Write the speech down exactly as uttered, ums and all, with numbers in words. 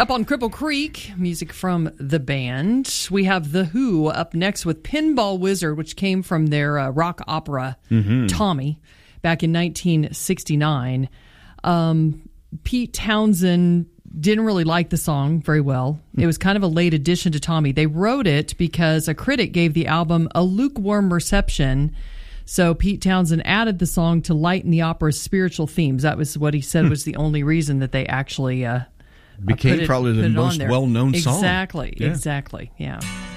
Up on Cripple Creek, music from the band. We have The Who up next with Pinball Wizard, which came from their uh, rock opera, mm-hmm. Tommy, back in nineteen sixty-nine. Um, Pete Townsend didn't really like the song very well. It was kind of a late addition to Tommy. They wrote it because a critic gave the album a lukewarm reception. So Pete Townsend added the song to lighten the opera's spiritual themes. That was what he said was the only reason that they actually uh, became it, probably the most well-known song. Exactly, yeah. exactly, yeah.